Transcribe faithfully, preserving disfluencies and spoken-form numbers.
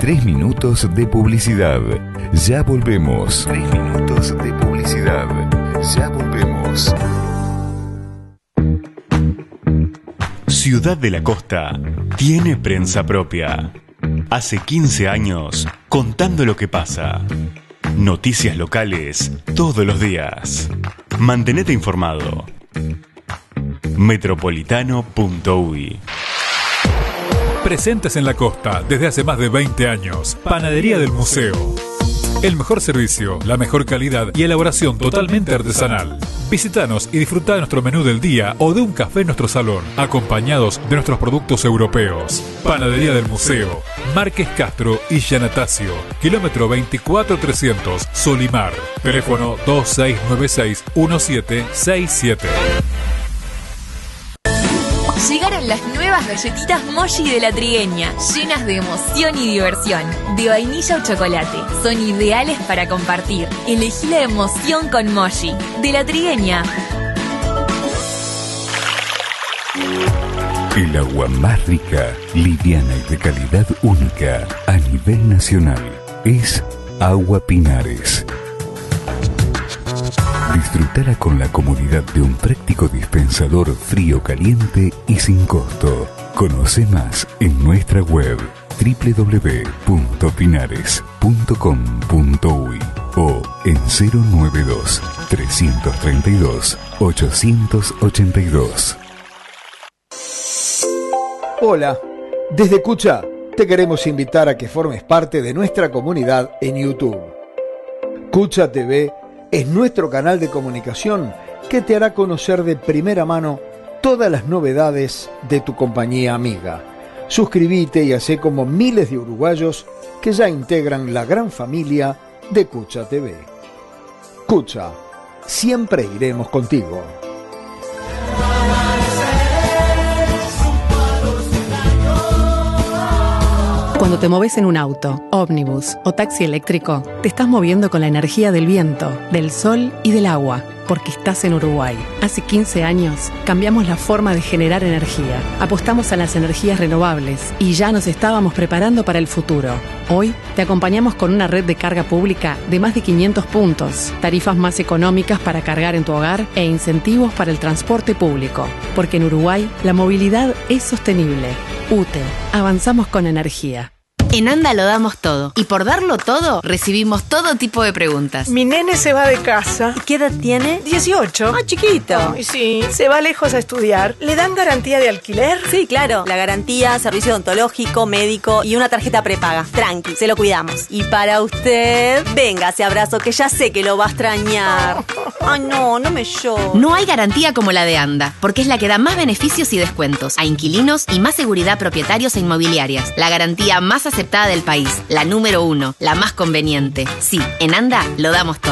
Tres minutos de publicidad. Ya volvemos. Tres minutos de publicidad. Ya volvemos. Ciudad de la Costa tiene prensa propia. Hace quince años, contando lo que pasa. Noticias locales todos los días. Mantenete informado. metropolitano punto uy. Presentes en la costa desde hace más de veinte años. Panadería del Museo. El mejor servicio, la mejor calidad y elaboración totalmente artesanal. Visítanos y disfruta de nuestro menú del día o de un café en nuestro salón, acompañados de nuestros productos europeos. Panadería del Museo, Márquez Castro y Giannatasio, kilómetro veinticuatro trescientos, Solimar. Teléfono dos seis nueve seis uno siete seis siete. Llegaron las nuevas galletitas Mochi de La Trigueña, llenas de emoción y diversión, de vainilla o chocolate. Son ideales para compartir. Elegí la emoción con Mochi, de La Trigueña. El agua más rica, liviana y de calidad única a nivel nacional es Agua Pinares. Disfrutala con la comodidad de un práctico dispensador frío-caliente y sin costo. Conoce más en nuestra web doble u doble u doble u punto pinares punto com punto uy o en cero nueve dos, tres tres dos, ocho ocho dos. Hola, desde Cucha te queremos invitar a que formes parte de nuestra comunidad en YouTube. Cucha T V es nuestro canal de comunicación que te hará conocer de primera mano todas las novedades de tu compañía amiga. Suscríbete y hacé como miles de uruguayos que ya integran la gran familia de Cucha T V. Cucha, siempre iremos contigo. Cuando te moves en un auto, ómnibus o taxi eléctrico, te estás moviendo con la energía del viento, del sol y del agua, porque estás en Uruguay. Hace quince años cambiamos la forma de generar energía, apostamos a las energías renovables y ya nos estábamos preparando para el futuro. Hoy te acompañamos con una red de carga pública de más de quinientos puntos, tarifas más económicas para cargar en tu hogar e incentivos para el transporte público, porque en Uruguay la movilidad es sostenible. U T E, avanzamos con energía. En ANDA lo damos todo. Y por darlo todo, recibimos todo tipo de preguntas. Mi nene se va de casa. ¿Qué edad tiene? dieciocho. Ah, chiquito. Ay, sí. Se va lejos a estudiar. ¿Le dan garantía de alquiler? Sí, claro. La garantía, servicio odontológico, médico y una tarjeta prepaga. Tranqui, se lo cuidamos. Y para usted, venga ese abrazo que ya sé que lo va a extrañar. Ay, no, no me lloro. No hay garantía como la de ANDA, porque es la que da más beneficios y descuentos a inquilinos y más seguridad a propietarios e inmobiliarias. La garantía más aceptada del país, la número uno, la más conveniente. Sí, en ANDA lo damos todo.